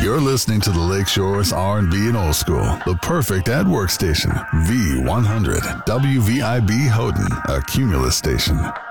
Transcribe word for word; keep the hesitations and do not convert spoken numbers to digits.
You're listening to the Lakeshore's R and B and Old School, the perfect at work station, V one hundred, W V I B Houghton, a Cumulus station.